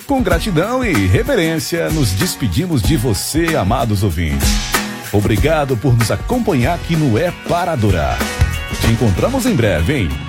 Com gratidão e reverência, nos despedimos de você, amados ouvintes. Obrigado por nos acompanhar aqui no É Para Adorar. Te encontramos em breve, hein?